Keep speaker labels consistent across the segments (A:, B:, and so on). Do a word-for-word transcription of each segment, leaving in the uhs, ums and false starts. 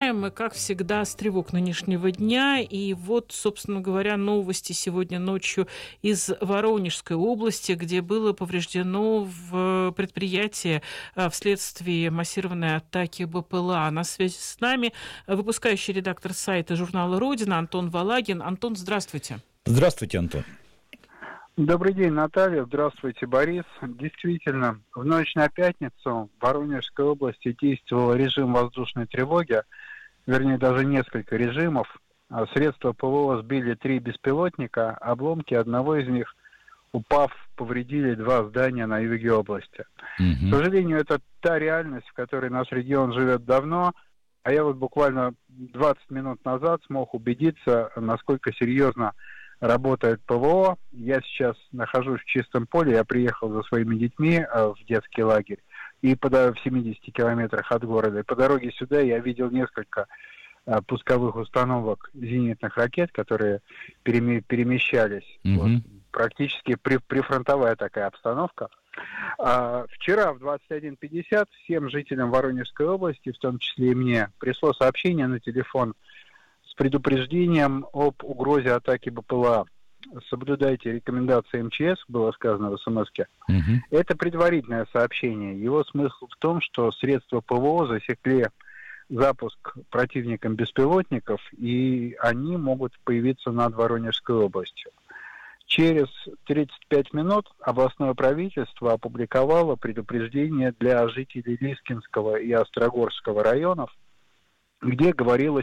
A: начинаем мы, как всегда, с тревог нынешнего дня. И вот, собственно говоря, новости сегодня ночью из Воронежской области, где было повреждено в предприятие вследствие массированной атаки БПЛА. На связи с нами выпускающий редактор сайта журнала «Родина» Антон Валагин. Антон, здравствуйте.
B: Здравствуйте, Антон.
C: Добрый день, Наталья. Здравствуйте, Борис. Действительно, в ночь на пятницу в Воронежской области действовал режим воздушной тревоги, вернее, даже несколько режимов. Средства ПВО сбили три беспилотника, обломки одного из них, упав, повредили два здания на юге области. Mm-hmm. К сожалению, это та реальность, в которой наш регион живет давно, а я вот буквально двадцать минут назад смог убедиться, насколько серьезно работает ПВО. Я сейчас нахожусь в Чистом поле, я приехал за своими детьми э, в детский лагерь, и по, в семидесяти километрах от города. И по дороге сюда я видел несколько э, пусковых установок зенитных ракет, которые переме, перемещались. Mm-hmm. Вот, практически при, прифронтовая такая обстановка. А, вчера в двадцать один пятьдесят всем жителям Воронежской области, в том числе и мне, пришло сообщение на телефон с предупреждением об угрозе атаки БПЛА. Соблюдайте рекомендации МЧС, было сказано в СМСке. Угу. Это предварительное сообщение. Его смысл в том, что средства ПВО засекли запуск противником беспилотников, и они могут появиться над Воронежской областью. Через тридцать пять минут областное правительство опубликовало предупреждение для жителей Лискинского и Острогорского районов, где говорилось,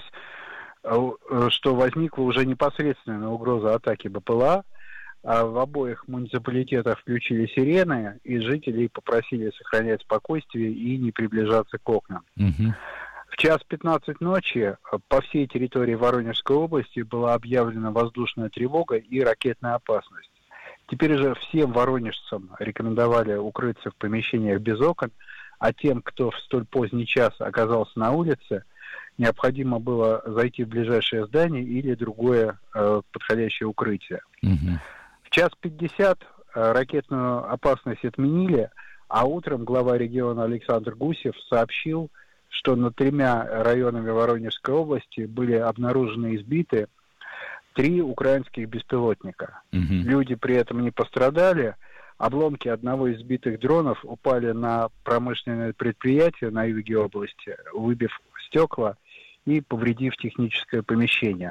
C: что возникла уже непосредственная угроза атаки БПЛА. В обоих муниципалитетах включили сирены, и жителей попросили сохранять спокойствие и не приближаться к окнам. Угу. В час пятнадцать ночи по всей территории Воронежской области была объявлена воздушная тревога и ракетная опасность. Теперь же всем воронежцам рекомендовали укрыться в помещениях без окон, а тем, кто в столь поздний час оказался на улице, необходимо было зайти в ближайшее здание или другое э, подходящее укрытие. Угу. В час пятьдесят э, ракетную опасность отменили, а утром глава региона Александр Гусев сообщил, что над тремя районами Воронежской области были обнаружены и сбиты три украинских беспилотника. Угу. Люди при этом не пострадали. Обломки одного из сбитых дронов упали на промышленное предприятие на юге области, выбив стекла и повредив техническое помещение.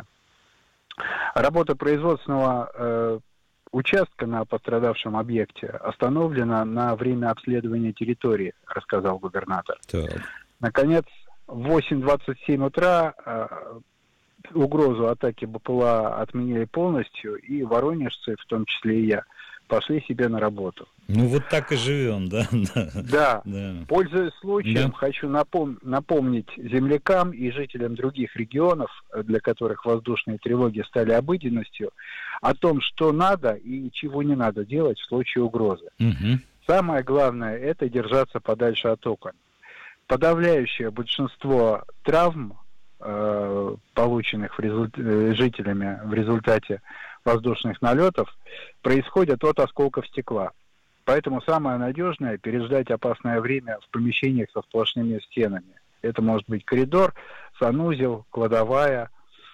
C: Работа производственного э, участка на пострадавшем объекте остановлена на время обследования территории, рассказал губернатор. Так. Наконец, в восемь двадцать семь утра э, угрозу атаки БПЛА отменили полностью, и воронежцы, в том числе и я, пошли себе на работу.
B: Ну, вот так и живем, да?
C: Да. да. Пользуясь случаем, да. хочу напом- напомнить землякам и жителям других регионов, для которых воздушные тревоги стали обыденностью, о том, что надо и чего не надо делать в случае угрозы. Угу. Самое главное – это держаться подальше от окон. Подавляющее большинство травм, э, полученных в результ- жителями в результате воздушных налетов, происходят от осколков стекла. Поэтому самое надежное – переждать опасное время в помещениях со сплошными стенами. Это может быть коридор, санузел, кладовая.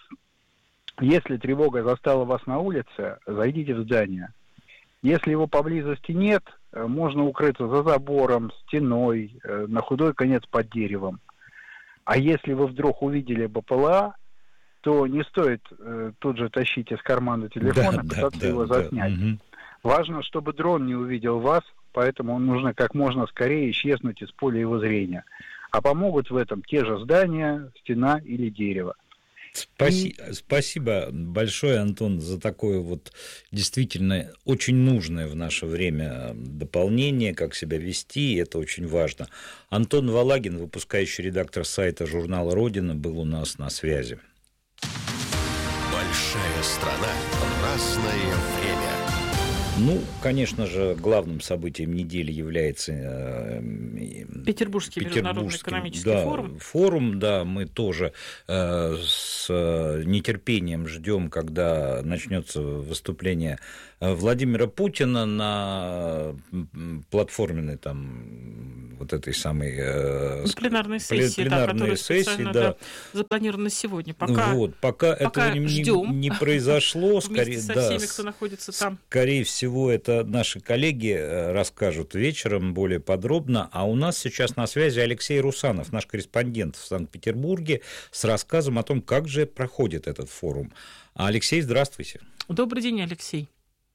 C: Если тревога застала вас на улице, зайдите в здание. Если его поблизости нет, можно укрыться за забором, стеной, на худой конец под деревом. А если вы вдруг увидели БПЛА, то не стоит э, тут же тащить из кармана телефон да, и пытаться да, его да, заснять. Да, угу. Важно, чтобы дрон не увидел вас, поэтому нужно как можно скорее исчезнуть из поля его зрения. А помогут в этом те же здания, стена или дерево.
B: Спаси... И... Спасибо большое, Антон, за такое вот действительно очень нужное в наше время дополнение, как себя вести, это очень важно. Антон Валагин, выпускающий редактор сайта журнала «Родина», был у нас на связи.
D: Большая страна, разное время.
B: Ну, конечно же, главным событием недели является э,
A: Петербургский, Петербургский международный экономический
B: да,
A: форум.
B: Форум, да, мы тоже э, с нетерпением ждем, когда начнется выступление Владимира Путина на платформенной там вот этой самой э,
A: пленарной сессии,
B: пленарной
A: да, которая
B: сессии, да.
A: да, запланирована сегодня. Пока,
B: вот, пока,
A: пока
B: этого не,
A: ждем.
B: не произошло, скорее,
A: со
B: да,
A: всеми, кто находится там.
B: Скорее всего, это наши коллеги расскажут вечером более подробно. А у нас сейчас на связи Алексей Русанов, наш корреспондент в Санкт-Петербурге, с рассказом о том, как же проходит этот форум. Алексей, здравствуйте.
A: Добрый день, Алексей.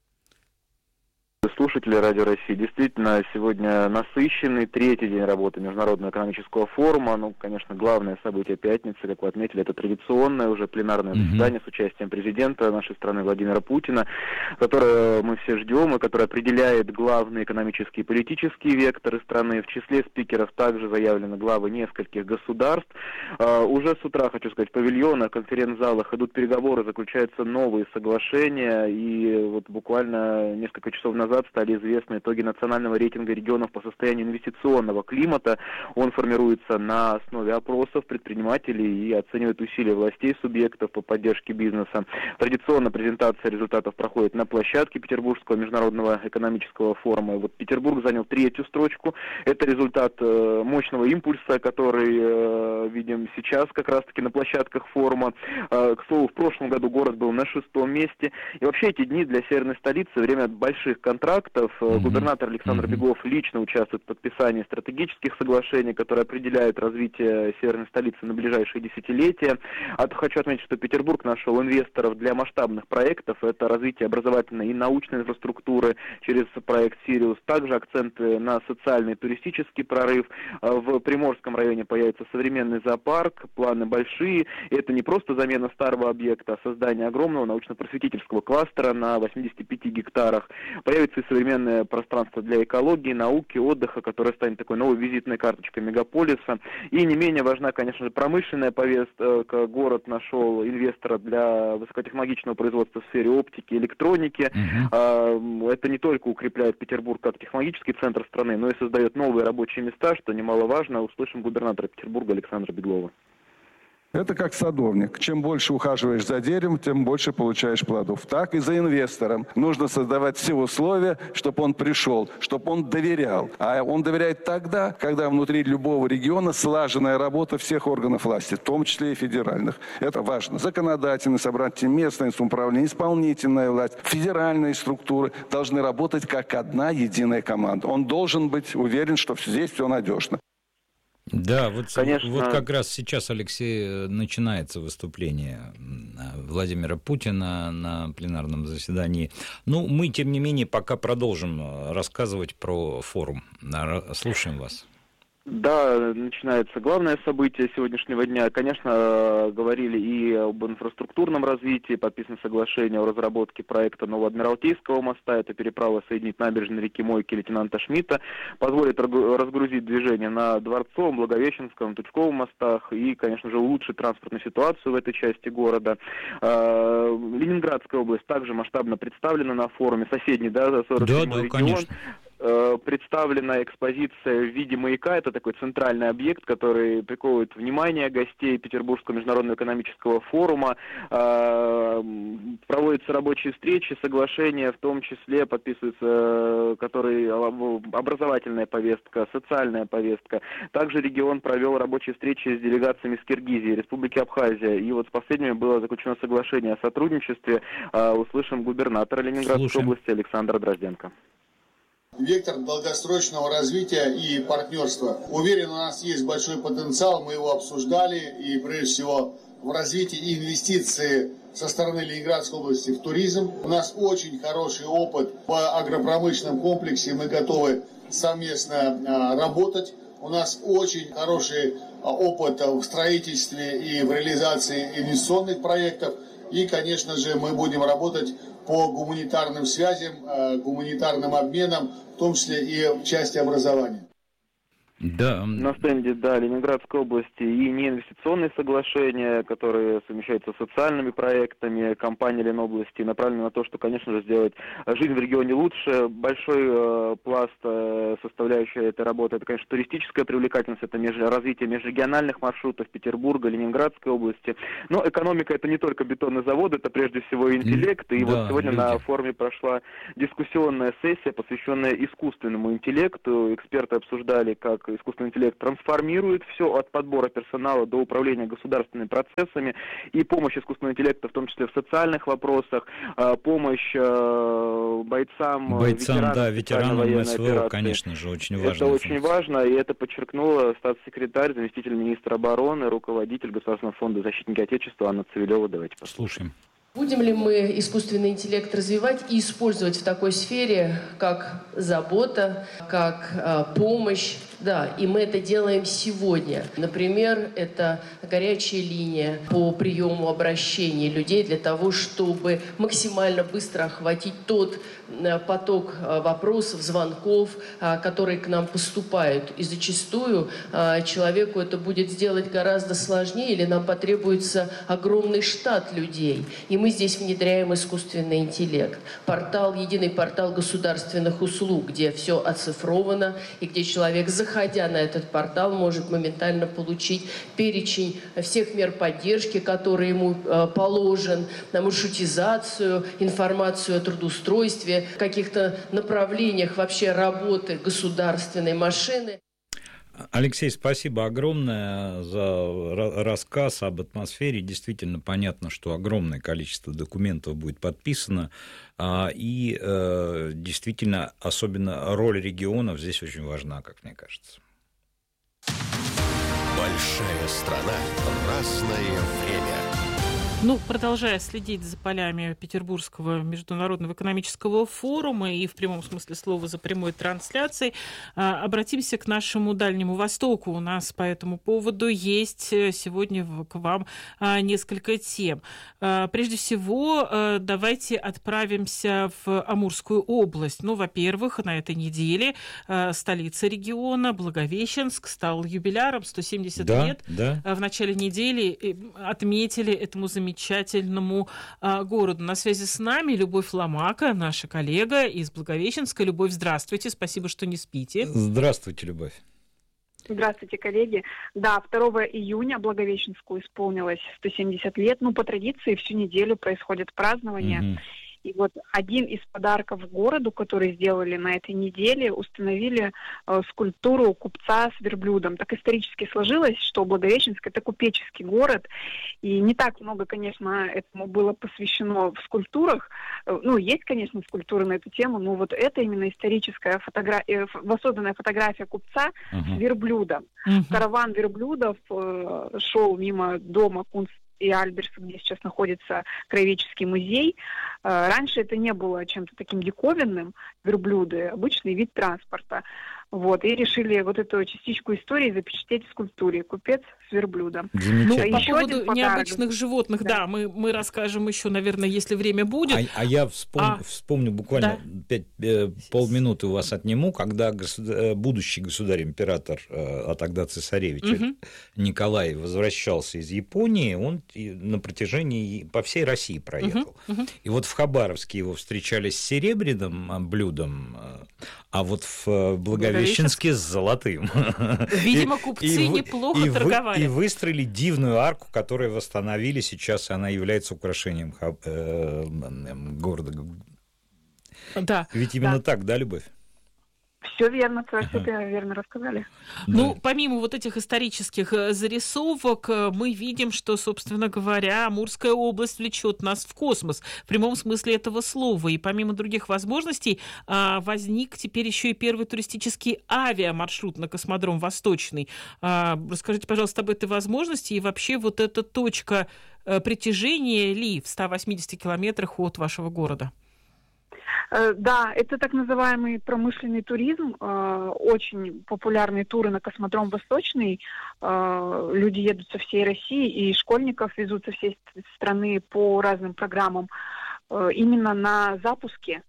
D: Слушатели Радио России, действительно, сегодня насыщенный третий день работы Международного экономического форума. Ну, конечно, главное событие пятницы, как вы отметили, это традиционное уже пленарное mm-hmm. заседание с участием президента нашей страны Владимира Путина, которое мы все ждем и которое определяет главные экономические и политические векторы страны. В числе спикеров также заявлены главы нескольких государств. Uh, уже с утра, хочу сказать, в павильонах, конференц-залах идут переговоры, заключаются новые соглашения, и вот буквально несколько часов назад стали известны итоги национального рейтинга регионов по состоянию инвестиционного климата. Он формируется на основе опросов предпринимателей и оценивает усилия властей субъектов по поддержке бизнеса. Традиционно презентация результатов проходит на площадке Петербургского международного экономического форума. И вот Петербург занял третью строчку. Это результат э, мощного импульса, который э, видим сейчас как раз-таки на площадках форума. Э, к слову, в прошлом году город был на шестом месте. И вообще эти дни для северной столицы время больших контрактов. Mm-hmm. Губернатор Александр mm-hmm. Беглов лично участвует в подписании стратегических соглашений, которые определяют развитие северной столицы на ближайшие десятилетия. А хочу отметить, что Петербург нашел инвесторов для масштабных проектов. Это развитие образовательной и научной инфраструктуры через проект «Сириус». Также акценты на социальный и туристический прорыв. В Приморском районе появится современный зоопарк, планы большие. И это не просто замена старого объекта, а создание огромного научно-просветительского кластера на восьмидесяти пяти гектарах. Появится и современное пространство для экологии, науки, отдыха, которое станет такой новой визитной карточкой мегаполиса. И не менее важна, конечно же, промышленная повестка. Город нашел инвестора для высокотехнологичного производства в сфере оптики, электроники. Uh-huh. Это не только укрепляет Петербург как технологический центр страны, но и создает новые рабочие места, что немаловажно. Услышим губернатора Петербурга Александра Беглова.
E: Это как садовник. Чем больше ухаживаешь за деревом, тем больше получаешь плодов. Так и за инвестором. Нужно создавать все условия, чтобы он пришел, чтобы он доверял. А он доверяет тогда, когда внутри любого региона слаженная работа всех органов власти, в том числе и федеральных. Это важно. Законодательное собрание, местное самоуправление, исполнительная власть, федеральные структуры должны работать как одна единая команда. Он должен быть уверен, что здесь все надежно.
B: Да, вот,
D: Конечно.
B: вот как раз сейчас, Алексей, начинается выступление Владимира Путина на пленарном заседании. Ну, мы, тем не менее, пока продолжим рассказывать про форум. Слушаем вас.
D: Да, начинается главное событие сегодняшнего дня. Конечно, говорили и об инфраструктурном развитии, подписано соглашение о разработке проекта Новоадмиралтейского моста. Это переправа соединит набережные реки Мойки лейтенанта Шмидта, позволит разгрузить движение на Дворцовом, Благовещенском, Тучковом мостах и, конечно же, улучшить транспортную ситуацию в этой части города. Ленинградская область также масштабно представлена на форуме, соседний, да, сорок седьмой да, да, регион. Конечно. Представлена экспозиция в виде маяка. Это такой центральный объект, который приковывает внимание гостей Петербургского международного экономического форума. Проводятся рабочие встречи, соглашения, в том числе подписываются, которые образовательная повестка, социальная повестка. Также регион провел рабочие встречи с делегациями с Киргизии, Республики Абхазия. И вот с последними было заключено соглашение о сотрудничестве. Услышим губернатора Ленинградской Слушаем. области Александра Дрозденко.
F: Вектор долгосрочного развития и партнерства. Уверен, у нас есть большой потенциал, мы его обсуждали, и прежде всего в развитии и инвестиции со стороны Ленинградской области в туризм. У нас очень хороший опыт в агропромышленном комплексе, мы готовы совместно работать. У нас очень хороший опыт в строительстве и в реализации инвестиционных проектов. И, конечно же, мы будем работать по гуманитарным связям, гуманитарным обменам, в том числе и в части образования.
B: Да.
D: На стенде, да, Ленинградской области и неинвестиционные соглашения, которые совмещаются с социальными проектами компании Ленобласти, направлены на то, что, конечно же, сделать жизнь в регионе лучше. Большой э, пласт э, составляющей этой работы, это, конечно, туристическая привлекательность, это меж... развитие межрегиональных маршрутов Петербурга, Ленинградской области. Но экономика — это не только бетонный завод, это прежде всего интеллект. И да, вот сегодня люди. На форуме прошла дискуссионная сессия, посвященная искусственному интеллекту. Эксперты обсуждали, как искусственный интеллект трансформирует все от подбора персонала до управления государственными процессами, и помощь искусственного интеллекта, в том числе в социальных вопросах, помощь бойцам,
B: бойцам
D: ветеранам,
B: да, ветеранам СВО,
D: операции.
B: Конечно же, очень важно.
D: Это очень важно, и это подчеркнула статс-секретарь, заместитель министра обороны, руководитель Государственного фонда защитники Отечества Анна Цивилева. Давайте послушаем.
G: Будем ли мы искусственный интеллект развивать и использовать в такой сфере, как забота, как э, помощь? Да, и мы это делаем сегодня. Например, это горячая линия по приему обращений людей для того, чтобы максимально быстро охватить тот э, поток э, вопросов, звонков, э, которые к нам поступают. И зачастую э, человеку это будет сделать гораздо сложнее, или нам потребуется огромный штат людей. И мы здесь внедряем искусственный интеллект. Портал, единый портал государственных услуг, где все оцифровано, и где человек, заходя на этот портал, может моментально получить перечень всех мер поддержки, которые ему э, положен, на маршрутизацию, информацию о трудоустройстве, каких-то направлениях вообще работы государственной машины.
B: Алексей, спасибо огромное за рассказ об атмосфере. Действительно понятно, что огромное количество документов будет подписано, и действительно, особенно роль регионов здесь очень важна, как мне кажется.
H: Большая страна, разное время.
A: Ну, продолжая следить за полями Петербургского международного экономического форума и в прямом смысле слова за прямой трансляцией, обратимся к нашему Дальнему Востоку. У нас по этому поводу есть сегодня к вам несколько тем. Прежде всего, давайте отправимся в Амурскую область. Ну, во-первых, на этой неделе столица региона, Благовещенск, стал юбиляром, сто семьдесят да, лет. Да. В начале недели отметили этому замечательному замечательному а, городу. На связи с нами Любовь Ломака, наша коллега из Благовещенска. Любовь, здравствуйте, спасибо, что не спите.
B: Здравствуйте, Любовь.
I: Здравствуйте, коллеги. Да, второго июня Благовещенску исполнилось сто семьдесят лет. Ну, по традиции, всю неделю происходит празднование. Mm-hmm. И вот один из подарков городу, который сделали на этой неделе, установили э, скульптуру купца с верблюдом. Так исторически сложилось, что Благовещенск — это купеческий город, и не так много, конечно, этому было посвящено в скульптурах. Э, ну, есть, конечно, скульптуры на эту тему, но вот это именно историческая фотография, воссозданная фотография купца uh-huh. с верблюдом. Uh-huh. Караван верблюдов э, шел мимо дома Кунст и Альберс, где сейчас находится краеведческий музей. Раньше это не было чем-то таким диковинным, верблюды, обычный вид транспорта. Вот, и решили вот эту частичку истории запечатлеть в скульптуре «Купец с верблюдом».
A: Ну, по поводу необычных животных, да, да мы, мы расскажем еще, наверное, если время будет.
B: А, а я вспомню, а, вспомню буквально да. пять, э, полминуты у вас отниму, когда государ... будущий государь-император, э, а тогда цесаревич угу. Николай возвращался из Японии, он на протяжении по всей России проехал. Угу. Угу. И вот в Хабаровске его встречали с серебряным блюдом, а вот в Благовещенске с золотым.
A: Видимо, купцы и, неплохо и, торговали.
B: И выстроили дивную арку, которую восстановили сейчас, и она является украшением э, города.
A: Да.
B: Ведь именно
I: да.
B: так, да, Любовь?
I: Все верно, совершенно ага. верно рассказали.
A: Ну, да. помимо вот этих исторических зарисовок, мы видим, что, собственно говоря, Амурская область влечет нас в космос, в прямом смысле этого слова. И помимо других возможностей, возник теперь еще и первый туристический авиамаршрут на космодром Восточный. Расскажите, пожалуйста, об этой возможности и вообще вот эта точка притяжения ли в ста восьмидесяти километрах от вашего города?
I: Да, это так называемый промышленный туризм, очень популярные туры на космодром Восточный. Люди едут со всей России, и школьников везут со всей страны по разным программам именно на запуске.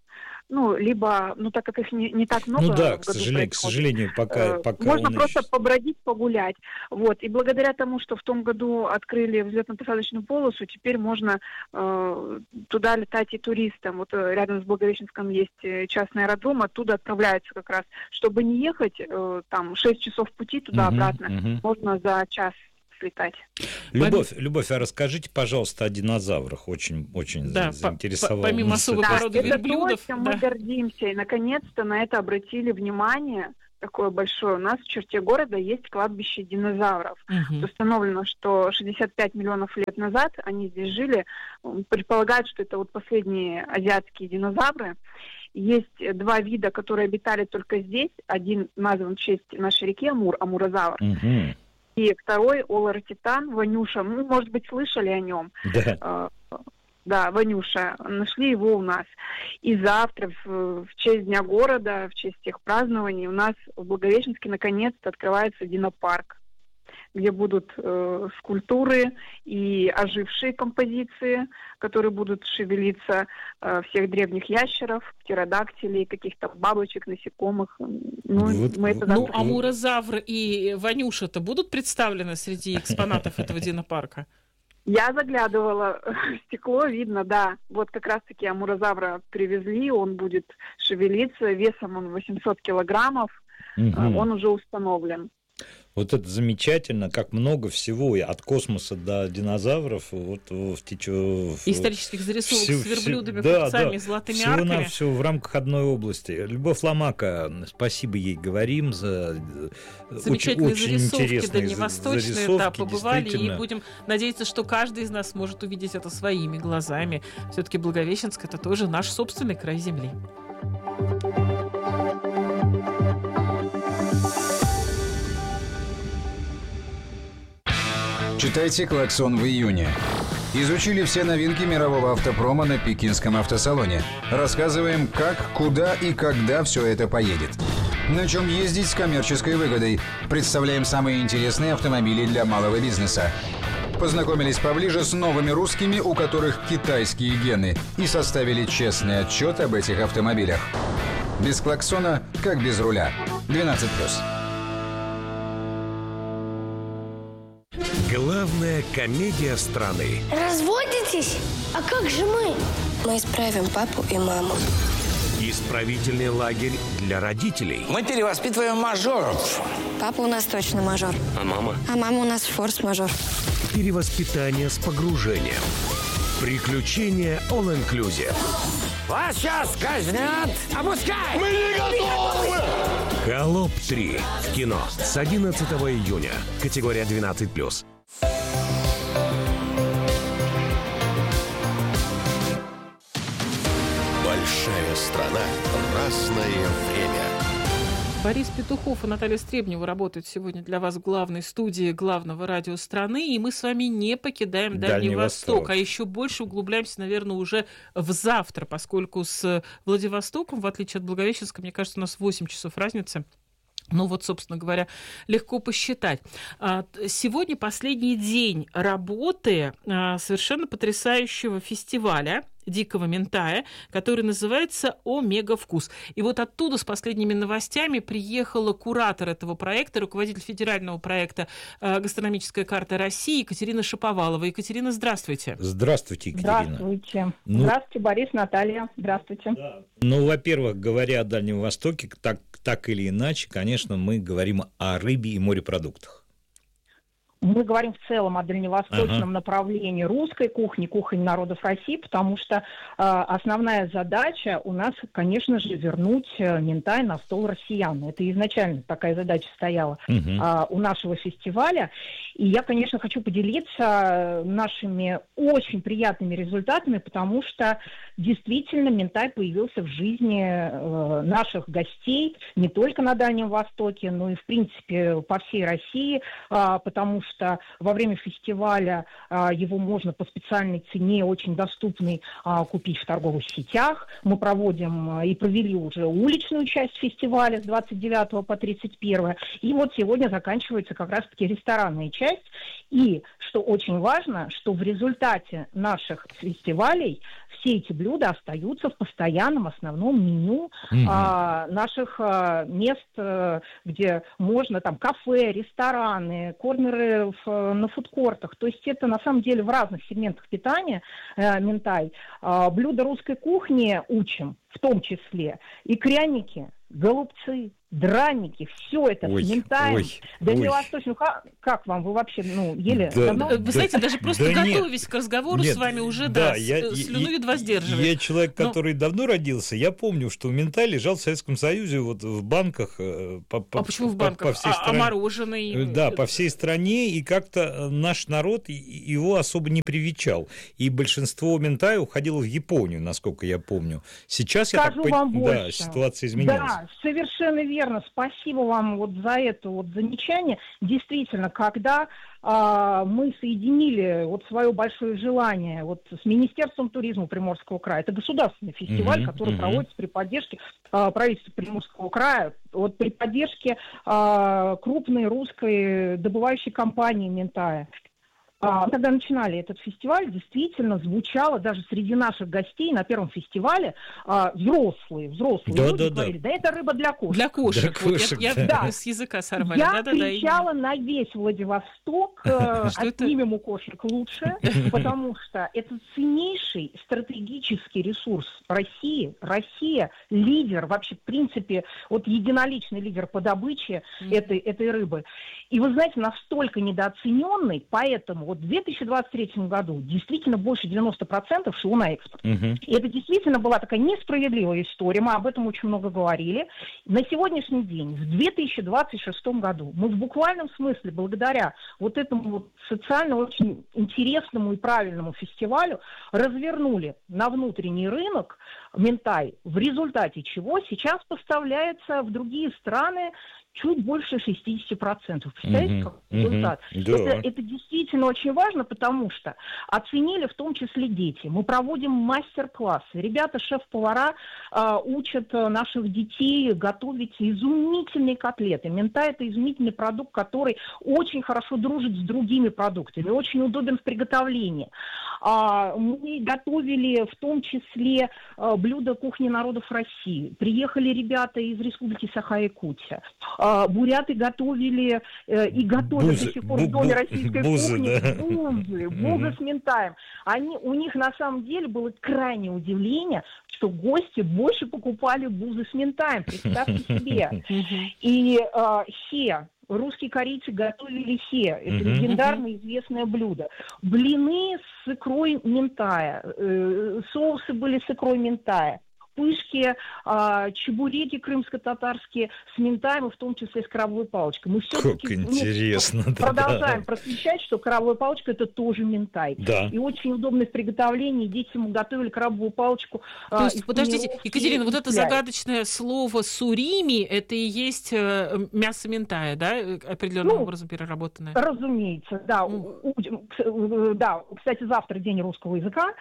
I: ну, либо, ну, так как их не, не так много...
B: Ну да,
I: к,
B: к сожалению, к сожалению, пока, пока
I: можно просто
B: еще...
I: побродить, погулять. Вот. И благодаря тому, что в том году открыли взлетно-посадочную полосу, теперь можно э, туда летать и туристам. Вот э, рядом с Благовещенском есть частный аэродром, оттуда отправляются как раз. Чтобы не ехать, э, там, шесть часов пути туда-обратно, uh-huh, uh-huh. можно за час летать.
B: Любовь, Любовь, а расскажите, пожалуйста, о динозаврах. Очень, очень
A: да,
B: заинтересовало.
A: Помимо особой породы верблюдов.
I: Это то, мы гордимся. И, наконец-то, на это обратили внимание такое большое. У нас в черте города есть кладбище динозавров. Угу. Установлено, что шестьдесят пять миллионов лет назад они здесь жили. Предполагают, что это вот последние азиатские динозавры. Есть два вида, которые обитали только здесь. Один назван в честь нашей реки Амур, амурозавр. Угу. И второй, олоротитан, Ванюша. Ну, может быть, слышали о нем.
B: Да.
I: А, да, Ванюша. Нашли его у нас. И завтра, в, в честь Дня города, в честь тех празднований, у нас в Благовещенске наконец-то открывается динопарк, где будут э, скульптуры и ожившие композиции, которые будут шевелиться э, всех древних ящеров, птеродактилей, каких-то бабочек, насекомых. Ну,
B: вот,
I: мы это
A: ну амурозавр и Ванюша-то будут представлены среди экспонатов этого динопарка?
I: Я заглядывала в стекло, видно, да. Вот как раз-таки амурозавра привезли, он будет шевелиться, весом он восемьсот килограммов, угу. Он уже установлен.
B: Вот это замечательно, как много всего, от космоса до динозавров. Вот, в, в,
A: исторических зарисовок
B: все,
A: с верблюдами,
B: все,
A: купцами,
B: да,
A: золотыми
B: всего
A: арками.
B: На все в рамках одной области. Любовь Ломака, спасибо ей говорим за
A: замечательные
B: очень, очень
A: зарисовки, дальневосточные, да, побывали,
B: действительно.
A: И будем надеяться, что каждый из нас может увидеть это своими глазами. Все-таки Благовещенск — это тоже наш собственный край земли.
J: Читайте «Клаксон» в июне. Изучили все новинки мирового автопрома на Пекинском автосалоне. Рассказываем, как, куда и когда все это поедет. На чем ездить с коммерческой выгодой. Представляем самые интересные автомобили для малого бизнеса. Познакомились поближе с новыми русскими, у которых китайские гены, и составили честный отчет об этих автомобилях. Без клаксона, как без руля. двенадцать плюс.
H: Главная комедия страны.
K: Разводитесь? А как же мы? Мы исправим папу и маму.
H: Исправительный лагерь для родителей.
L: Мы перевоспитываем мажоров.
K: Папа у нас точно мажор.
L: А мама?
K: А мама у нас форс-мажор.
H: Перевоспитание с погружением. Приключения All Inclusive.
L: Вас сейчас казнят. Опускай!
M: Мы не готовы!
H: Холоп три. В кино с одиннадцатого июня. Категория двенадцать плюс. Большая страна. Разное время.
A: Борис Петухов и Наталья Стребнева работают сегодня для вас в главной студии главного радио страны, и мы с вами не покидаем Дальний, Дальний Восток, Восток, а еще больше углубляемся, наверное, уже в завтра, поскольку с Владивостоком, в отличие от Благовещенска, мне кажется, у нас восемь часов разницы. Ну вот, собственно говоря, легко посчитать. Сегодня последний день работы совершенно потрясающего фестиваля дикого минтая, который называется «Омега Вкус». И вот оттуда с последними новостями приехала куратор этого проекта, руководитель федерального проекта «Гастрономическая карта России» Екатерина Шаповалова. Екатерина, здравствуйте.
B: Здравствуйте, Екатерина.
N: Здравствуйте.
B: Ну,
N: здравствуйте, Борис, Наталья. Здравствуйте.
B: Да. Ну, во-первых, говоря о Дальнем Востоке, так, так или иначе, конечно, мы говорим о рыбе и морепродуктах.
N: Мы говорим в целом о дальневосточном ага. направлении русской кухни, кухни народов России, потому что э, основная задача у нас, конечно же, вернуть минтай на стол россиян. Это изначально такая задача стояла угу. э, у нашего фестиваля. И я, конечно, хочу поделиться нашими очень приятными результатами, потому что действительно минтай появился в жизни э, наших гостей не только на Дальнем Востоке, но и, в принципе, по всей России, э, потому что что во время фестиваля а, его можно по специальной цене, очень доступной, а, купить в торговых сетях. Мы проводим а, и провели уже уличную часть фестиваля с двадцать девятого по тридцать первое. И вот сегодня заканчивается как раз-таки ресторанная часть. И, что очень важно, что в результате наших фестивалей все эти блюда остаются в постоянном основном меню mm-hmm. а, наших а, мест, а, где можно, там, кафе, рестораны, корнеры в, на фудкортах. То есть это, на самом деле, в разных сегментах питания, а, Минтай. А, блюда русской кухни учим, в том числе и пряники, голубцы, драники, все это
B: ой,
N: с Минтаем.
B: Ой,
N: Дальневосточный, как, как вам? Вы вообще, ну, ели?
B: Да,
N: давно?
A: Вы да, знаете, даже просто
B: да
A: готовясь
B: нет,
A: к разговору
B: нет,
A: с вами уже,
B: да,
A: да,
B: я,
A: слюну
B: я,
A: едва сдерживает.
B: Я человек,
A: Но...
B: который давно родился, я помню, что Минтай лежал в Советском Союзе вот в банках. По, по,
A: а почему в
B: по,
A: банках?
B: По всей
A: а,
B: стране.
A: а мороженое?
B: Да, по всей стране, и как-то наш народ его особо не привечал. И большинство Минтая уходило в Японию, насколько я помню. Сейчас,
N: Скажу
B: я так
N: вам
B: понимаю, да,
N: больше.
B: ситуация изменилась.
N: Да, совершенно верно. Спасибо вам вот за это вот замечание. Действительно, когда а, мы соединили вот свое большое желание вот с Министерством туризма Приморского края, это государственный фестиваль, uh-huh, который uh-huh. проводится при поддержке а, правительства Приморского края, вот при поддержке а, крупной русской добывающей компании Минтая. А, когда начинали этот фестиваль, действительно звучало даже среди наших гостей на первом фестивале а, взрослые, взрослые
B: да,
N: люди
B: да,
N: говорили,
B: да.
N: да это рыба для кошек.
A: Для кошек.
B: Для кошек,
A: вот, я,
B: да.
A: я
N: да.
A: с языка сорвали.
N: Я
A: да, да,
N: кричала
A: да,
N: на весь Владивосток, э, отнимем у кошек лучше, потому что это ценнейший стратегический ресурс России. Россия лидер, вообще в принципе, вот единоличный лидер по добыче mm-hmm. этой, этой рыбы. И вы знаете, настолько недооцененный, поэтому вот в две тысячи двадцать третьем году действительно больше девяносто процентов шло на экспорт. Uh-huh. И это действительно была такая несправедливая история, мы об этом очень много говорили. На сегодняшний день, в две тысячи двадцать шестом году, мы в буквальном смысле, благодаря вот этому вот социально очень интересному и правильному фестивалю, развернули на внутренний рынок Минтай, в результате чего сейчас поставляется в другие страны чуть больше шестьдесят процентов. Представляете,
B: uh-huh,
N: какой результат?
B: Uh-huh, да.
N: это, это действительно очень важно, потому что оценили в том числе дети. Мы проводим мастер-классы. Ребята, шеф-повара, э, учат наших детей готовить изумительные котлеты. Минтай – это изумительный продукт, который очень хорошо дружит с другими продуктами, очень удобен в приготовлении. А, мы готовили в том числе а, блюда кухни народов России. Приехали ребята из Республики Саха-Якутия. А, буряты готовили э, и готовят бузы, до сих пор в Доме российской бузы, кухни да. бузы, бузы mm-hmm. с Минтаем. Они, у них на самом деле было крайнее удивление, что гости больше покупали бузы с Минтаем. Представьте себе. И а, хе. Русские корейцы готовили хе. Это uh-huh. легендарное известное блюдо. Блины с икрой Минтая. Э, соусы были с икрой Минтая. Пышки, а, чебуреки крымско-татарские с Минтаем, и в том числе с крабовой палочкой. Мы все-таки
B: как интересно,
N: ну,
B: да,
N: продолжаем
B: да.
N: просвещать, что крабовая палочка – это тоже Минтай.
B: Да.
N: И очень удобно в приготовлении. Дети ему готовили крабовую палочку.
A: То есть, подождите, Екатерина, вот это
N: пляй.
A: загадочное слово сурими – это и есть мясо Минтая, да, определенным ну, образом переработанное?
N: Разумеется, да. Mm. Да, кстати, завтра день русского языка.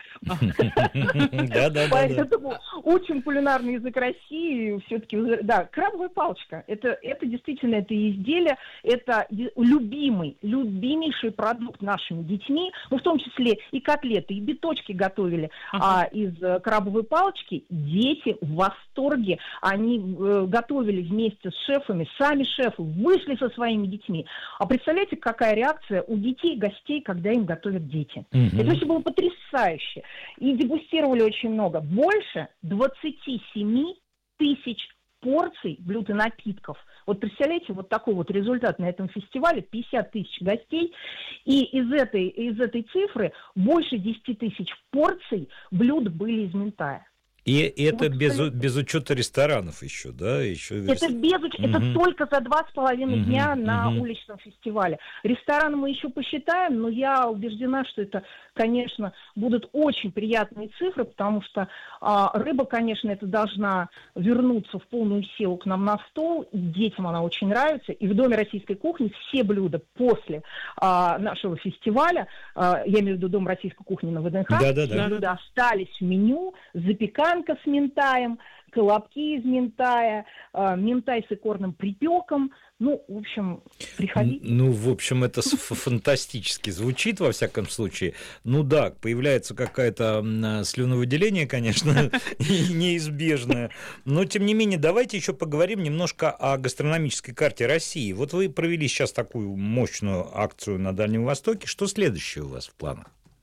N: Поэтому учим кулинарный язык России, все-таки, да, крабовая палочка. Это, это действительно это изделие, это любимый, любимейший продукт нашими детьми. Мы в том числе и котлеты, и биточки готовили uh-huh. а, из крабовой палочки. Дети в восторге. Они э, готовили вместе с шефами, сами шефы вышли со своими детьми. А представляете, какая реакция у детей, гостей, когда им готовят дети? Uh-huh. Это все было потрясающе. И дегустировали очень много. Больше двадцать семь тысяч порций блюд и напитков. Вот представляете, вот такой вот результат на этом фестивале, пятьдесят тысяч гостей, и из этой, из этой цифры больше десять тысяч порций блюд были из Минтая.
B: И, и это
N: вот,
B: без, без учета ресторанов еще, да? Еще
N: это, без, уч... угу. это только за два с половиной
B: угу.
N: дня на
B: угу.
N: уличном фестивале. Рестораны мы еще посчитаем, но я убеждена, что это, конечно, будут очень приятные цифры, потому что а, рыба, конечно, это должна вернуться в полную силу к нам на стол, и детям она очень нравится, и в Доме российской кухни все блюда после а, нашего фестиваля, а, я имею в виду Дом российской кухни на ВДНХ,
B: да, да, да.
N: блюда остались в меню, запеканка с ментаем, колобки из ментая, э, ментай с икорным припеком. Ну, в общем, приходите.
B: Ну, в общем, это фантастически звучит, во всяком случае. Ну да, появляется какое-то слюновыделение, конечно, неизбежное. Но, тем не менее, давайте еще поговорим немножко о гастрономической карте России. Вот вы провели сейчас такую мощную акцию на Дальнем Востоке. Что следующее у вас в планах?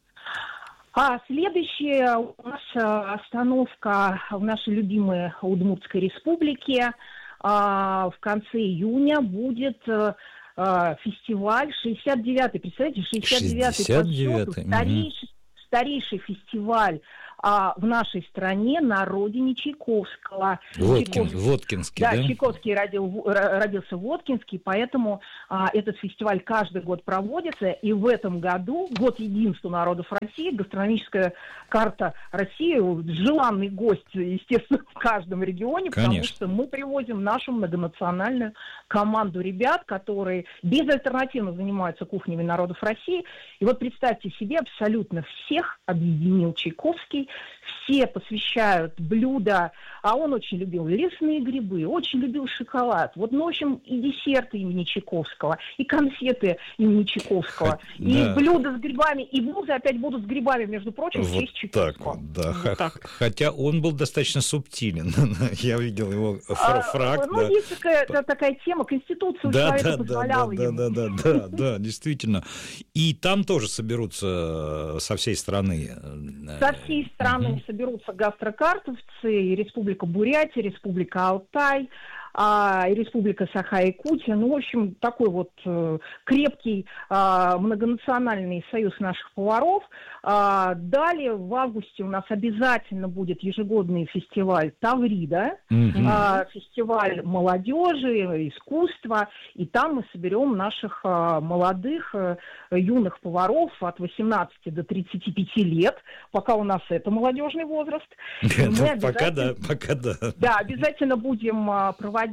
N: А следующая у нас остановка в нашей любимой Удмуртской республике. А, в конце июня будет а, фестиваль шестьдесят девятый. Представляете, шестьдесят девятый по счету, старейший, старейший фестиваль а, в нашей стране на родине Чайковского.
B: Воткин,
N: Чайковский,
B: Воткинский,
N: да?
B: да?
N: Чайковский родил, родился в Воткинске, поэтому а, этот фестиваль каждый год проводится, и в этом году, год единства народов России, гастрономическая карта России, желанный гость, естественно, в каждом регионе,
B: Конечно.
N: Потому что мы привозим нашу многонациональную команду ребят, которые безальтернативно занимаются кухнями народов России. И вот представьте себе, абсолютно всех объединил Чайковский, все посвящают блюда, а он очень любил лесные грибы, очень любил шоколад. Вот, ну, в общем, и десерты имени Чайковского, и конфеты имени Чайковского,
B: Хоть,
N: и
B: да.
N: блюда с грибами, и блюда опять будут с грибами, между прочим, в
B: вот
N: честь Чайковского.
B: Так вот, да.
N: Вот так.
B: Хотя он был достаточно субтилен. Я видел его фрак.
N: А, ну, да. Есть такая, такая тема, Конституция у
B: да,
N: человека
B: да,
N: позволяла
B: да,
N: ему.
B: Да, да, да, да, да, действительно. И там тоже соберутся со всей страны.
N: Со всей страны угу. соберутся гастрокартовцы, и Республика Бурятия, Республика Алтай, а, и Республика Саха-Якутия. Ну, в общем, такой вот э, крепкий э, многонациональный союз наших поваров. А, далее в августе у нас обязательно будет ежегодный фестиваль Таврида, mm-hmm. а, фестиваль молодежи, искусства, и там мы соберем наших а, молодых, а, юных поваров от восемнадцати до тридцати пяти лет, пока у нас это молодежный возраст.
B: Пока да, пока да.
N: Да, обязательно будем а, проводить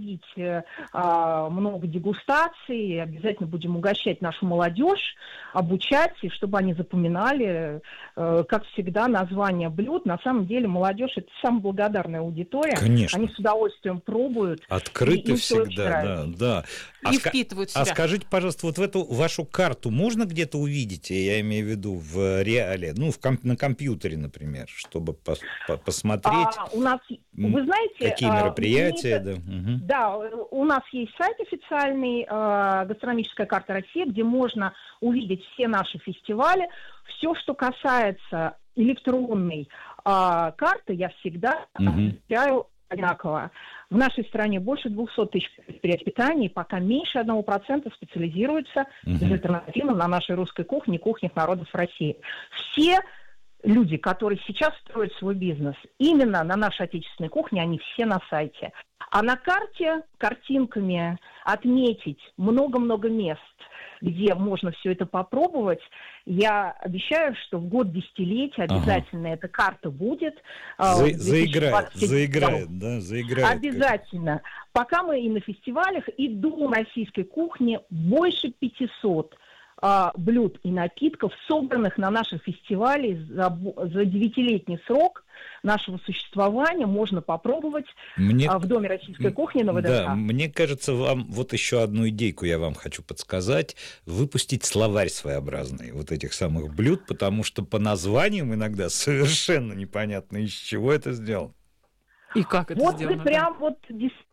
N: а, много дегустаций, обязательно будем угощать нашу молодежь, обучать, и чтобы они запоминали, а, как всегда, названия блюд. На самом деле молодежь — это самая благодарная аудитория.
B: Конечно.
N: Они с удовольствием пробуют.
B: Открыты всегда, да, да.
A: И
B: а
A: впитывают себя.
B: А скажите, пожалуйста, вот в эту вашу карту можно где-то увидеть, я имею в виду в реале, ну, в комп- на компьютере, например, чтобы пос- по- посмотреть,
N: а, у нас, вы знаете,
B: какие мероприятия,
N: а,
B: да. Угу.
N: Да, у нас есть сайт официальный, э, «Гастрономическая карта России», где можно увидеть все наши фестивали. Все, что касается электронной э, карты, я всегда отвечаю угу. одинаково. В нашей стране больше двухсот тысяч предприятий питания, и пока меньше одного процента специализируются угу. безальтернативно на нашей русской кухне, кухнях народов России. Все люди, которые сейчас строят свой бизнес именно на нашей отечественной кухне, они все на сайте. А на карте картинками отметить много-много мест, где можно все это попробовать. Я обещаю, что в год десятилетия обязательно ага. эта карта будет.
B: За, заиграет, заиграет, да, заиграет.
N: Обязательно. Как... Пока мы и на фестивалях, и Дом российской кухни больше пятисот блюд и напитков, собранных на нашем фестивале за, за девятилетний срок нашего существования, можно попробовать мне... в Доме российской кухни на ВДНХ.
B: Да, мне кажется, вам вот еще одну идейку я вам хочу подсказать: выпустить словарь своеобразный вот этих самых блюд, потому что по названиям иногда совершенно непонятно, из чего это сделано.
A: И как это
N: вот
A: сделано.
N: Вот вы прям вот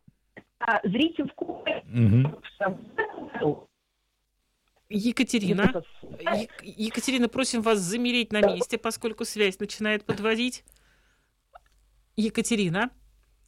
N: зрите в кухне. Угу.
A: Екатерина, Е- Екатерина, просим вас замереть на месте, поскольку связь начинает подводить. Екатерина,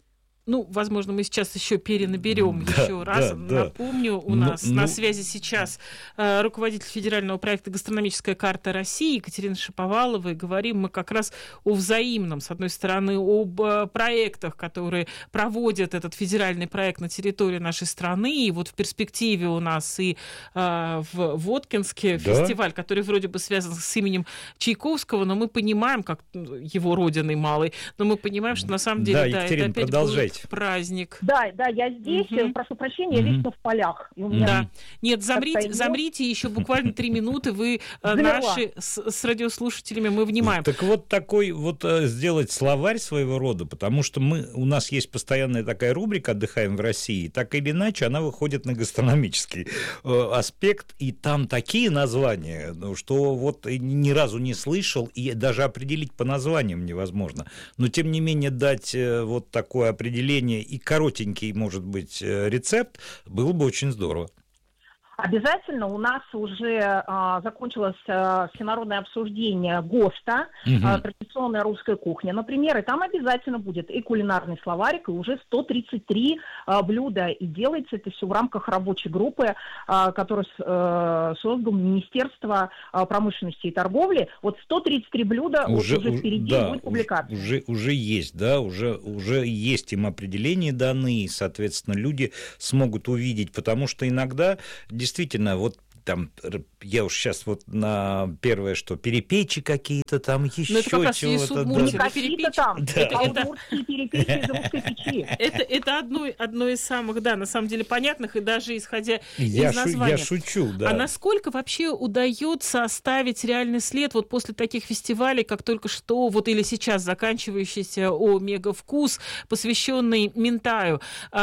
A: ну, возможно, мы сейчас еще перенаберем да, еще раз. Да, Напомню, да. у
B: ну,
A: нас ну... на связи сейчас э, руководитель федерального проекта «Гастрономическая карта России» Екатерина Шаповалова. И говорим мы как раз о взаимном, с одной стороны, об э, проектах, которые проводят этот федеральный проект на территории нашей страны. И вот в перспективе у нас и э, в Воткинске да. фестиваль, который вроде бы связан с именем Чайковского, но мы понимаем, как его родиной малой, но мы понимаем, что на самом деле,
B: да,
A: да,
B: Екатерина,
A: это опять
B: продолжайте.
A: Будет праздник.
N: Да, да, я здесь, угу. прошу прощения, я угу. вечно в полях. И у меня
A: да. Нет, замрите, замрите, еще буквально три минуты, вы наши с, с радиослушателями, мы внимаем.
B: Так вот такой вот сделать словарь своего рода, потому что мы, у нас есть постоянная такая рубрика «Отдыхаем в России», так или иначе она выходит на гастрономический аспект, и там такие названия, что вот ни разу не слышал, и даже определить по названиям невозможно. Но, тем не менее, дать вот такое определение и коротенький, может быть, рецепт было бы очень здорово.
N: Обязательно у нас уже а, закончилось а, всенародное обсуждение ГОСТа, угу. а, традиционная русская кухня, например, и там обязательно будет и кулинарный словарик, и уже сто тридцать три а, блюда, и делается это все в рамках рабочей группы, а, которую а, создал Министерство а, промышленности и торговли. Вот сто тридцать три блюда уже, вот, уже впереди да, будет публикация.
B: Уже, уже есть, да, уже, уже есть им определения данные, и, соответственно, люди смогут увидеть, потому что иногда действительно, вот там, я уж сейчас вот на первое, что перепечи какие-то там, еще
A: это как раз чего-то. Да.
N: Не какие-то там, да. это, это... удмуртские перепечи из русской печи.
A: Это, это одно, одно из самых, да, на самом деле понятных, и даже исходя
B: я
A: из названия.
B: Я шучу, да.
A: А насколько вообще удается оставить реальный след вот после таких фестивалей, как только что, вот или сейчас заканчивающийся о Мега-вкус, посвященный Минтаю?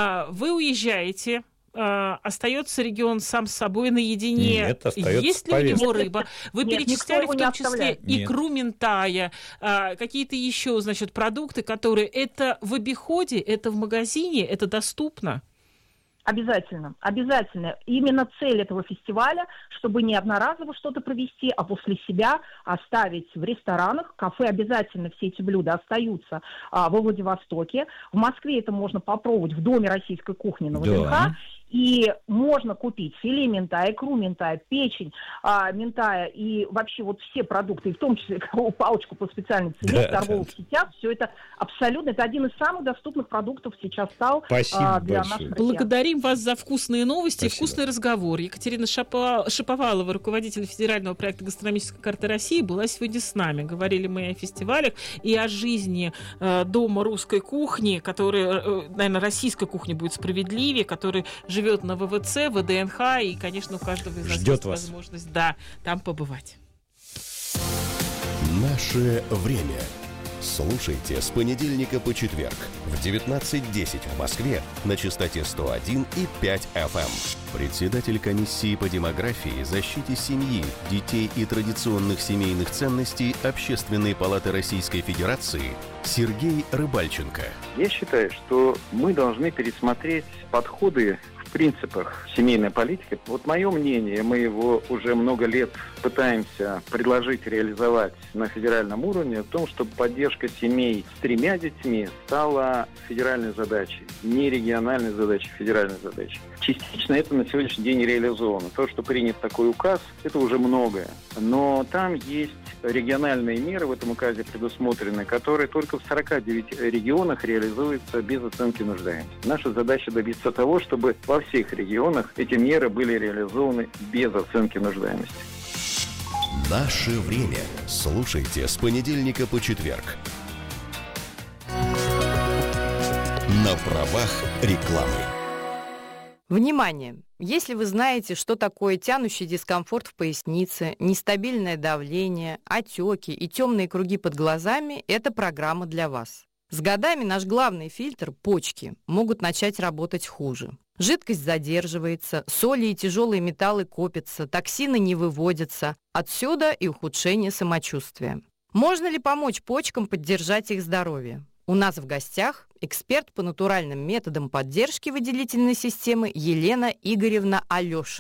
A: Вы уезжаете, остается регион сам с собой наедине.
B: Нет, остается
A: есть ли у него рыба? Вы Нет, перечисляли в том числе
B: Нет.
A: икру Минтая, какие-то еще, значит, продукты, которые это в обиходе, это в магазине, это доступно?
N: Обязательно, обязательно. Именно цель этого фестиваля, чтобы не одноразово что-то провести, а после себя оставить в ресторанах. Кафе обязательно все эти блюда остаются а, во Владивостоке. В Москве это можно попробовать в Доме российской кухни на ВДНХ. Да. И можно купить филе минтая, икру минтая, печень а, минтая и вообще вот все продукты, в том числе палочку по специальной цене да, в торговых да. сетях. Все это абсолютно, это один из самых доступных продуктов сейчас стал а, для наших россиян.
A: Благодарим вас за вкусные новости Спасибо. И вкусный разговор. Екатерина Шаповалова, руководитель федерального проекта «Гастрономическая карта России», была сегодня с нами. Говорили мы о фестивалях и о жизни э, Дома русской кухни, который, э, наверное, российской кухни будет справедливее, который живет на ВВЦ, ВДНХ, и, конечно, у каждого из нас
B: Ждет
A: есть
B: вас.
A: возможность да, там побывать.
H: Наше время. Слушайте с понедельника по четверг в девятнадцать десять в Москве на частоте сто один и пять эф эм. Председатель комиссии по демографии, защите семьи, детей и традиционных семейных ценностей Общественной палаты Российской Федерации Сергей Рыбальченко.
D: Я считаю, что мы должны пересмотреть подходы в принципах семейной политики. Вот мое мнение, мы его уже много лет пытаемся предложить, реализовать на федеральном уровне, в том, чтобы поддержка семей с тремя детьми стала федеральной задачей, не региональной задачей, федеральной задачей. Частично это на сегодняшний день реализовано. То, что принят такой указ, это уже многое. Но там есть региональные меры в этом указе предусмотрены, которые только в сорока девяти регионах реализуются без оценки нуждаемости. Наша задача добиться того, чтобы во всех регионах эти меры были реализованы без оценки нуждаемости.
H: Наше время. Слушайте с понедельника по четверг. На правах рекламы.
M: Внимание! Если вы знаете, что такое тянущий дискомфорт в пояснице, нестабильное давление, отеки и темные круги под глазами, это программа для вас. С годами наш главный фильтр – почки – могут начать работать хуже. Жидкость задерживается, соли и тяжелые металлы копятся, токсины не выводятся. Отсюда и ухудшение самочувствия. Можно ли помочь почкам поддержать их здоровье? У нас в гостях эксперт по натуральным методам поддержки выделительной системы Елена Игоревна Алешина.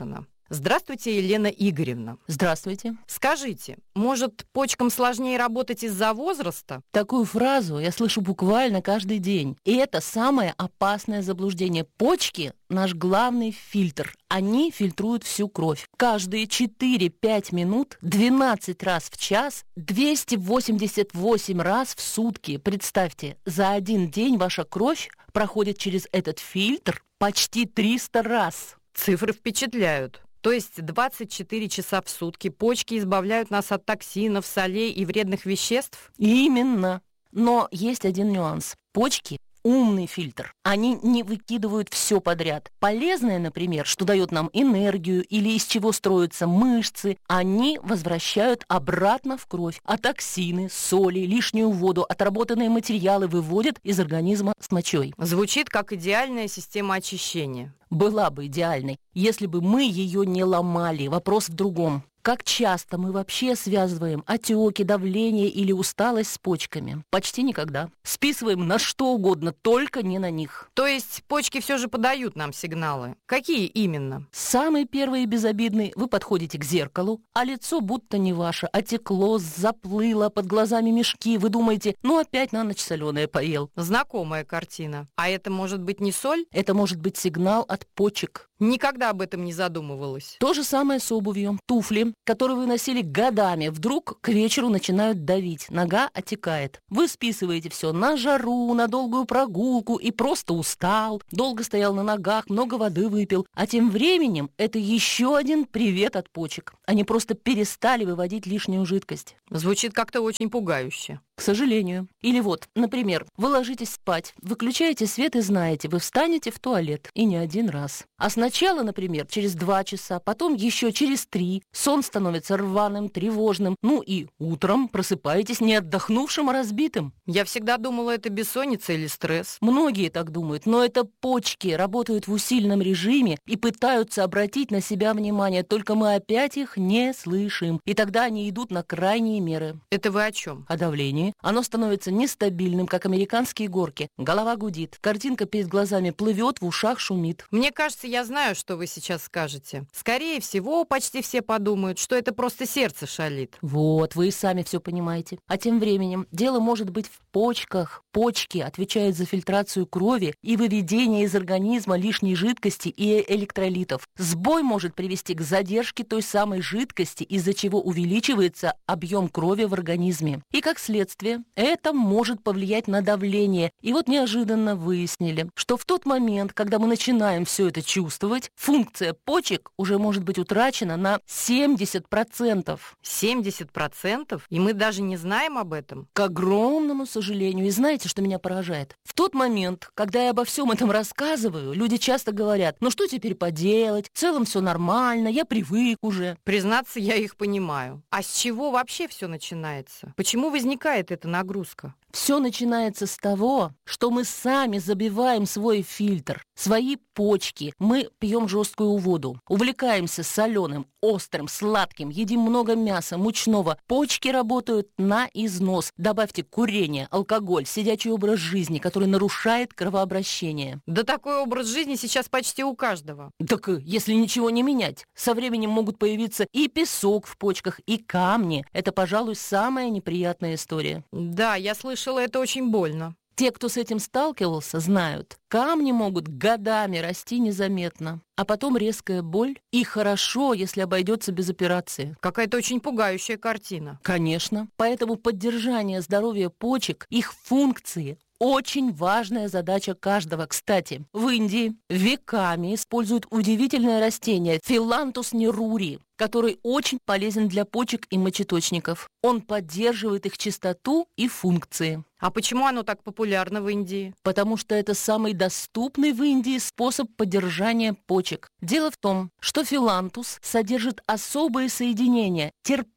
M: Здравствуйте, Елена Игоревна.
O: Здравствуйте.
M: Скажите, может, почкам сложнее работать из-за возраста?
O: Такую фразу я слышу буквально каждый день. И это самое опасное заблуждение. Почки – наш главный фильтр. Они фильтруют всю кровь. Каждые четыре-пять минут, двенадцать раз в час, двести восемьдесят восемь раз в сутки. Представьте, за один день ваша кровь проходит через этот фильтр почти триста раз.
M: Цифры впечатляют. То есть двадцать четыре часа в сутки почки избавляют нас от токсинов, солей и вредных веществ?
O: Именно. Но есть один нюанс. Почки – умный фильтр. Они не выкидывают все подряд. Полезное, например, что дает нам энергию или из чего строятся мышцы, они возвращают обратно в кровь. А токсины, соли, лишнюю воду, отработанные материалы выводят из организма с мочой.
M: Звучит как идеальная система очищения.
O: Была бы идеальной, если бы мы ее не ломали. Вопрос в другом. Как часто мы вообще связываем отеки, давление или усталость с почками? Почти никогда. Списываем на что угодно, только не на них.
M: То есть почки все же подают нам сигналы. Какие именно?
O: Самый первый и безобидный. Вы подходите к зеркалу, а лицо будто не ваше. Отекло, заплыло, под глазами мешки. Вы думаете, ну опять на ночь соленое поел.
M: Знакомая картина. А это может быть не соль?
O: Это может быть сигнал от почек.
M: Никогда об этом не задумывалась.
O: То же самое с обувью. Туфли, которые вы носили годами, вдруг к вечеру начинают давить. Нога отекает. Вы списываете все на жару, на долгую прогулку и просто устал. Долго стоял на ногах, много воды выпил. А тем временем это еще один привет от почек. Они просто перестали выводить лишнюю жидкость.
M: Звучит как-то очень пугающе.
O: К сожалению. Или вот, например, вы ложитесь спать, выключаете свет и знаете, вы встанете в туалет. И не один раз. А сначала, например, через два часа, потом еще через три. Сон становится рваным, тревожным. Ну и утром просыпаетесь не отдохнувшим, а разбитым.
M: Я всегда думала, это бессонница или стресс.
O: Многие так думают, но это почки работают в усиленном режиме и пытаются обратить на себя внимание, только мы опять их не слышим. И тогда они идут на крайние меры.
M: Это вы о чем?
O: О давлении. Оно становится нестабильным, как американские горки. Голова гудит, картинка перед глазами плывет, в ушах шумит.
M: Мне кажется, я знаю, что вы сейчас скажете. Скорее всего, почти все подумают, что это просто сердце шалит.
O: Вот, вы и сами все понимаете. А тем временем дело может быть в почках. Почки отвечают за фильтрацию крови и выведение из организма лишней жидкости и электролитов. Сбой может привести к задержке той самой жидкости, из-за чего увеличивается объем крови в организме. И как следствие, это может повлиять на давление. И вот неожиданно выяснили, что в тот момент, когда мы начинаем все это чувствовать, функция почек уже может быть утрачена на семьдесят процентов.
M: семьдесят процентов? И мы даже не знаем об этом?
O: К огромному сожалению. И знаете, что меня поражает? В тот момент, когда я обо всем этом рассказываю, люди часто говорят, ну что теперь поделать, в целом все нормально, я привык уже.
M: Признаться, я их понимаю. А с чего вообще все начинается? Почему возникает эта нагрузка?
O: Все начинается с того, что мы сами забиваем свой фильтр, свои почки. Мы пьем жесткую воду, увлекаемся соленым, острым, сладким, едим много мяса, мучного. Почки работают на износ. Добавьте курение, алкоголь, сидячий образ жизни, который нарушает кровообращение.
M: Да такой образ жизни сейчас почти у каждого.
O: Так если ничего не менять, со временем могут появиться и песок в почках, и камни. Это, пожалуй, самая неприятная история.
M: Да, я слышала, это очень больно.
O: Те, кто с этим сталкивался, знают, камни могут годами расти незаметно, а потом резкая боль, и хорошо, если обойдется без операции.
M: Какая-то очень пугающая картина.
O: Конечно. Поэтому поддержание здоровья почек, их функции – очень важная задача каждого. Кстати, в Индии веками используют удивительное растение филантус нерури, который очень полезен для почек и мочеточников. Он поддерживает их чистоту и функции.
M: А почему оно так популярно в Индии?
O: Потому что это самый доступный в Индии способ поддержания почек. Дело в том, что филантус содержит особые соединения – терпены.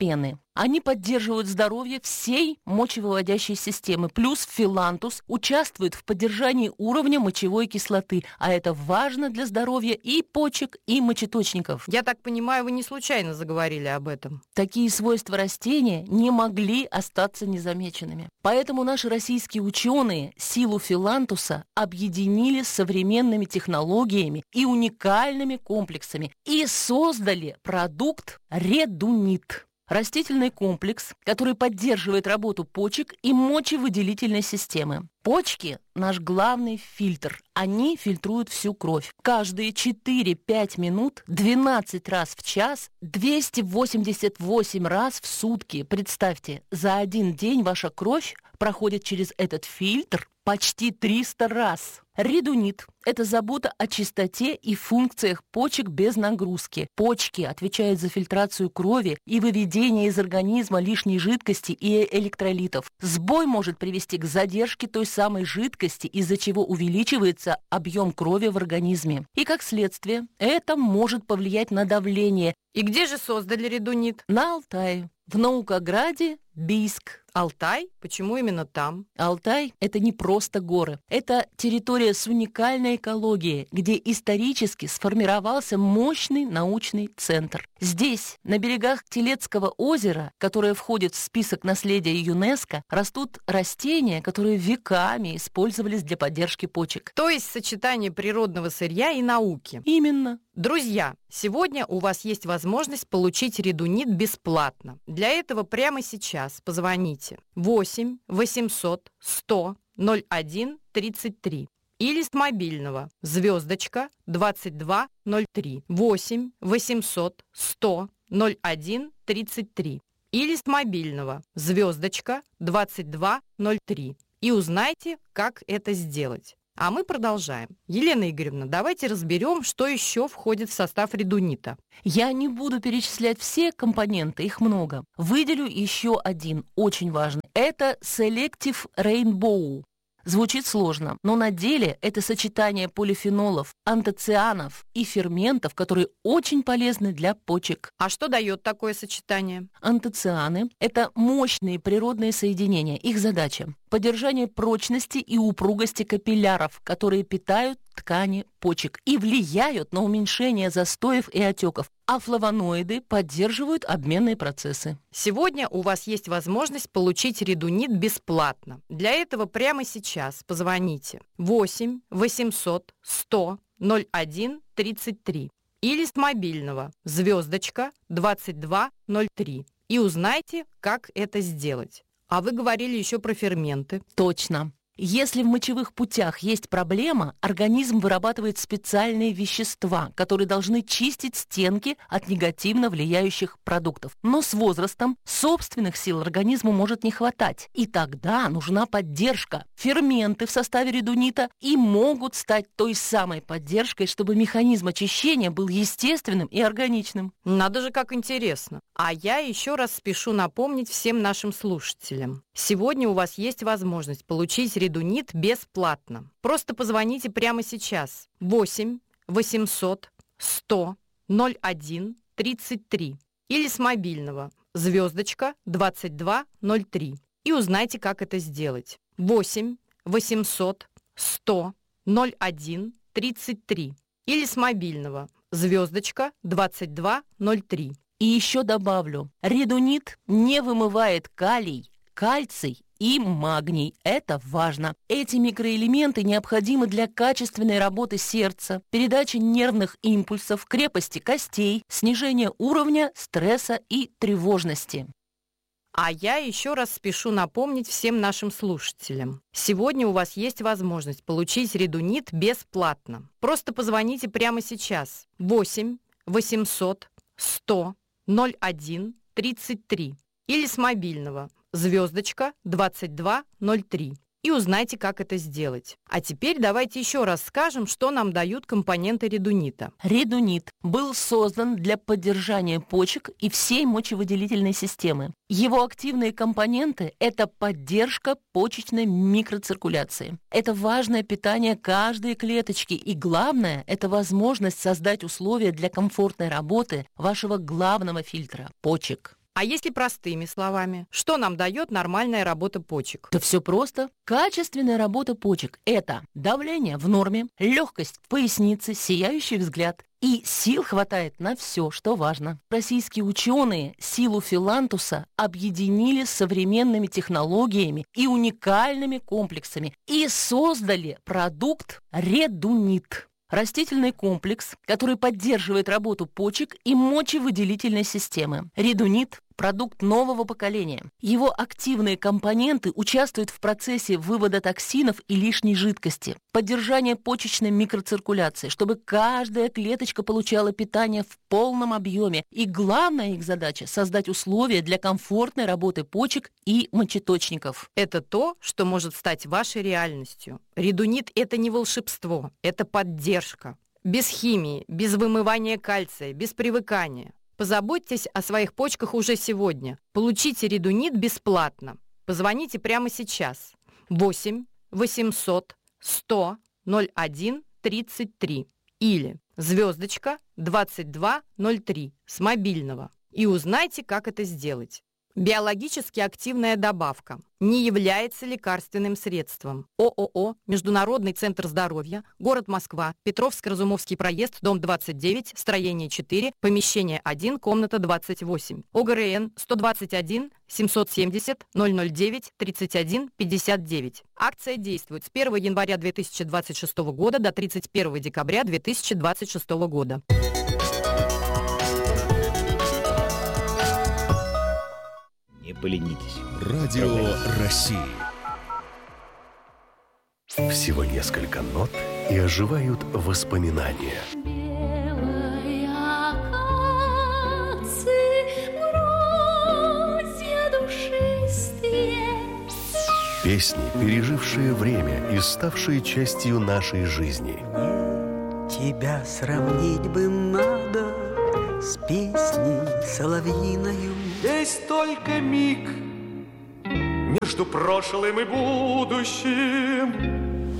O: Они поддерживают здоровье всей мочевыводящей системы. Плюс филантус участвует в поддержании уровня мочевой кислоты, а это важно для здоровья и почек, и мочеточников.
M: Я так понимаю, вы не случайно заговорили об этом.
O: Такие свойства растения не могли остаться незамеченными. Поэтому наши российские ученые силу филантуса объединили с современными технологиями и уникальными комплексами и создали продукт редунит. Растительный комплекс, который поддерживает работу почек и мочевыделительной системы. Почки – наш главный фильтр. Они фильтруют всю кровь. Каждые четыре-пять минут, двенадцать раз в час, двести восемьдесят восемь раз в сутки. Представьте, за один день ваша кровь проходит через этот фильтр почти триста раз. Редунит – это забота о чистоте и функциях почек без нагрузки. Почки отвечают за фильтрацию крови и выведение из организма лишней жидкости и электролитов. Сбой может привести к задержке той самой жидкости, из-за чего увеличивается объем крови в организме. И как следствие, это может повлиять на давление.
M: И где же создали редунит?
O: На Алтае, в Наукограде, Бийск.
M: Алтай? Почему именно там?
O: Алтай – это не просто горы. Это территория с уникальной экологией, где исторически сформировался мощный научный центр. Здесь, на берегах Телецкого озера, которое входит в список наследия ЮНЕСКО, растут растения, которые веками использовались для поддержки почек.
M: То есть сочетание природного сырья и науки.
O: Именно.
M: Друзья, сегодня у вас есть возможность получить редунит бесплатно. Для этого прямо сейчас позвоните восемь восемьсот сто ноль один тридцать три или с мобильного звездочка двадцать два ноль три восемь восемьсот сто ноль один тридцать три или с мобильного звездочка двадцать два ноль три и узнайте, как это сделать. А мы продолжаем. Елена Игоревна, давайте разберем, что еще входит в состав редунита.
O: Я не буду перечислять все компоненты, их много. Выделю еще один, очень важный. Это Selective Rainbow. Звучит сложно, но на деле это сочетание полифенолов, антоцианов и ферментов, которые очень полезны для почек.
M: А что дает такое сочетание?
O: Антоцианы – это мощные природные соединения. Их задача – поддержание прочности и упругости капилляров, которые питают ткани почек и влияют на уменьшение застоев и отеков. А флавоноиды поддерживают обменные процессы.
M: Сегодня у вас есть возможность получить редунит бесплатно. Для этого прямо сейчас позвоните восемь восемьсот сто ноль один тридцать три или с мобильного звездочка двадцать два ноль три и узнайте, как это сделать. А вы говорили еще про ферменты.
O: Точно. Если в мочевых путях есть проблема, организм вырабатывает специальные вещества, которые должны чистить стенки от негативно влияющих продуктов. Но с возрастом собственных сил организму может не хватать, и тогда нужна поддержка. Ферменты в составе редунита и могут стать той самой поддержкой, чтобы механизм очищения был естественным и органичным.
M: Надо же, как интересно. А я еще раз спешу напомнить всем нашим слушателям. Сегодня у вас есть возможность получить редунит бесплатно. Просто позвоните прямо сейчас восемь восемьсот сто ноль один тридцать три или с мобильного звездочка двадцать два ноль три и узнайте, как это сделать. восемь восемьсот сто ноль один тридцать три или с мобильного звездочка двадцать два ноль три.
O: И еще добавлю, редунит не вымывает калий, кальций и магний. Это важно. Эти микроэлементы необходимы для качественной работы сердца, передачи нервных импульсов, крепости костей, снижения уровня стресса и тревожности.
M: А я еще раз спешу напомнить всем нашим слушателям. Сегодня у вас есть возможность получить редунит бесплатно. Просто позвоните прямо сейчас восемь восемьсот сто ноль один тридцать три или с мобильного звездочка двадцать два ноль три и узнайте, как это сделать. А теперь давайте еще раз скажем, что нам дают компоненты редунита.
O: Редунит был создан для поддержания почек и всей мочевыделительной системы. Его активные компоненты – это поддержка почечной микроциркуляции. Это важное питание каждой клеточки. И главное – это возможность создать условия для комфортной работы вашего главного фильтра – почек.
M: А если простыми словами, что нам дает нормальная работа почек?
O: Да все просто. Качественная работа почек – это давление в норме, легкость в пояснице, сияющий взгляд. И сил хватает на все, что важно. Российские ученые силу филантуса объединили с современными технологиями и уникальными комплексами и создали продукт «Редунит». Растительный комплекс, который поддерживает работу почек и мочевыделительной системы. Редунит – продукт нового поколения. Его активные компоненты участвуют в процессе вывода токсинов и лишней жидкости, поддержания почечной микроциркуляции, чтобы каждая клеточка получала питание в полном объеме. И главная их задача – создать условия для комфортной работы почек и мочеточников.
M: Это то, что может стать вашей реальностью. Редунит – это не волшебство, это поддержка. Без химии, без вымывания кальция, без привыкания. Позаботьтесь о своих почках уже сегодня. Получите редунит бесплатно. Позвоните прямо сейчас. восемь восемьсот сто ноль один тридцать три или звездочка двадцать два ноль три с мобильного. И узнайте, как это сделать. Биологически активная добавка не является лекарственным средством. ООО «Международный центр здоровья», город Москва, Петровско-Разумовский проезд, дом двадцать девять, строение четыре, помещение один, комната двадцать восемь. ОГРН сто двадцать один семьсот семьдесят ноль ноль девять тридцать один пятьдесят девять. Акция действует с первого января две тысячи двадцать шестого года до тридцать первого декабря две тысячи двадцать шестого года.
B: Не поленитесь.
H: Радио России. Всего несколько нот, и оживают воспоминания. Песни, пережившие время и ставшие частью нашей жизни.
P: Тебя сравнить бы надо с песней соловьиною.
Q: Есть только миг между прошлым и будущим.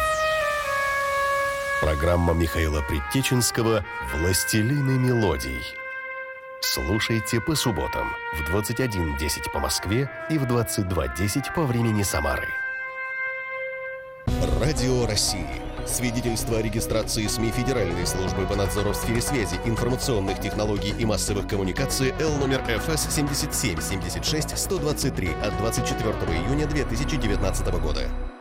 H: Программа Михаила Предтеченского «Властелины мелодий». Слушайте по субботам в двадцать один десять по Москве и в двадцать два десять по времени Самары. Радио России. Свидетельство о регистрации СМИ Федеральной службы по надзору в сфере связи, информационных технологий и массовых коммуникаций Л номер Ф С семьдесят семь семьдесят шесть сто двадцать три от двадцать четвёртого июня две тысячи девятнадцатого года.